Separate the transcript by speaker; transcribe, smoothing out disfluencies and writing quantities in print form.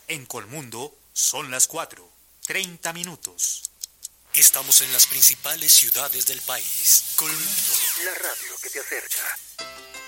Speaker 1: En Colmundo son las 4:30.
Speaker 2: Estamos en las principales ciudades del país. Colmundo, la radio que te acerca.